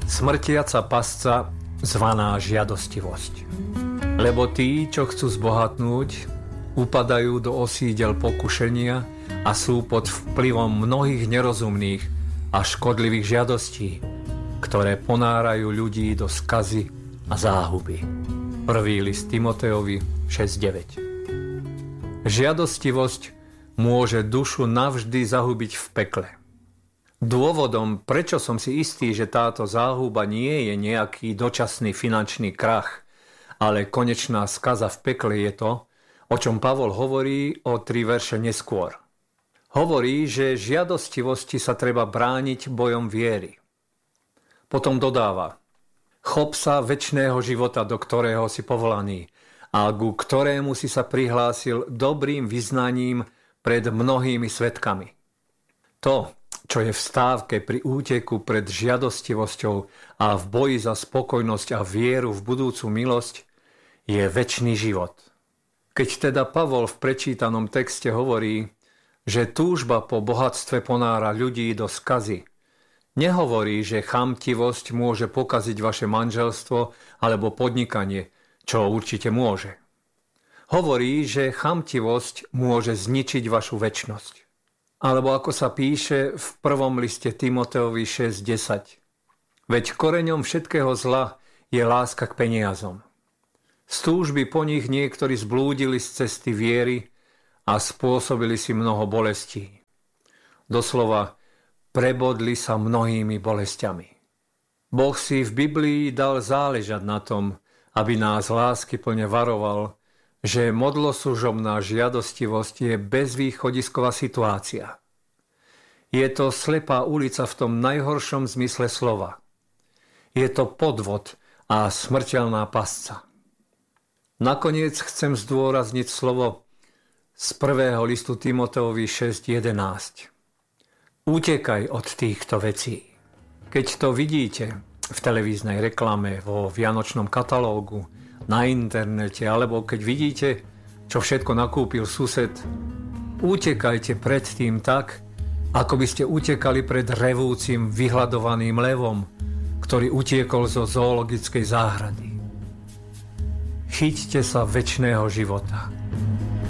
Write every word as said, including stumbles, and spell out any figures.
Smrtiaca pasca zvaná žiadostivosť. Lebo tí, čo chcú zbohatnúť, upadajú do osídel pokušenia a sú pod vplyvom mnohých nerozumných a škodlivých žiadostí, ktoré ponárajú ľudí do skazy a záhuby. Prvý list Timotejovi šesť deväť. Žiadostivosť môže dušu navždy zahubiť v pekle. Dôvodom, prečo som si istý, že táto záhuba nie je nejaký dočasný finančný krach, ale konečná skaza v pekle, je to, o čom Pavol hovorí o tri verše neskôr. Hovorí, že žiadostivosti sa treba brániť bojom viery. Potom dodáva: chop sa večného života, do ktorého si povolaný a ku ktorému si sa prihlásil dobrým vyznaním pred mnohými svedkami. To, čo je v stávke pri úteku pred žiadostivosťou a v boji za spokojnosť a vieru v budúcu milosť, je večný život. Keď teda Pavol v prečítanom texte hovorí, že túžba po bohatstve ponára ľudí do skazy, nehovorí, že chamtivosť môže pokaziť vaše manželstvo alebo podnikanie, čo určite môže. Hovorí, že chamtivosť môže zničiť vašu večnosť. Alebo ako sa píše v prvom liste Timotejovi šesť desať. Veď koreňom všetkého zla je láska k peniazom. Z túžby po nich niektorí zblúdili z cesty viery a spôsobili si mnoho bolestí. Doslova prebodli sa mnohými bolestiami. Boh si v Biblii dal záležať na tom, aby nás láskyplne varoval, že modloslužobná žiadostivosť je bezvýchodisková situácia. Je to slepá ulica v tom najhoršom zmysle slova. Je to podvod a smrteľná pasca. Nakoniec chcem zdôrazniť slovo z prvého listu Timotejovi šesť jedenásť. Utekaj od týchto vecí. Keď to vidíte v televíznej reklame, vo vianočnom katalógu, na internete, alebo keď vidíte, čo všetko nakúpil sused, utekajte pred tým tak, ako by ste utekali pred revúcim, vyhľadovaným levom, ktorý utiekol zo zoologickej záhrady. Chyťte sa večného života.